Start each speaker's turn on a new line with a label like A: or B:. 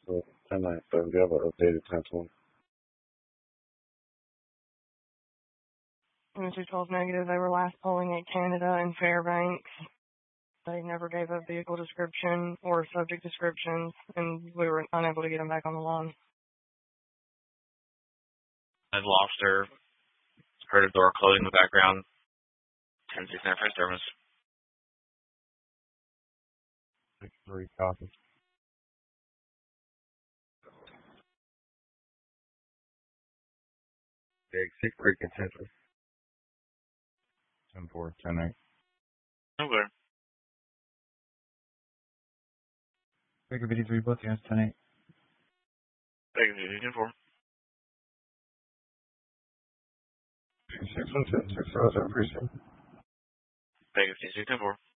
A: So 10-9, but we have an updated 10-20.
B: MC12 negative. They were last polling at Canada and Fairbanks. They never gave a vehicle description or subject descriptions, and we were unable to get them back on the line.
C: I've lost her. Heard a door closing in the background. 10-6 for service.
A: 6-3 copy. Big 6-3 consensus. 10-4, 10-8.
C: Okay.
A: Baker 53, both units, 10-8.
C: Baker 53, 10-4.
A: 6-1-10, 6-0, precinct.
C: Baker 53, 10-4.